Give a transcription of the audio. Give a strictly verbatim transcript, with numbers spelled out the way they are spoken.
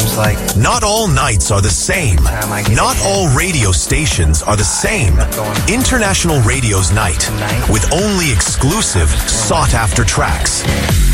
just like... Not all nights are the same. Not all radio stations are the same. International Radio's Night, with only exclusive, sought-after tracks.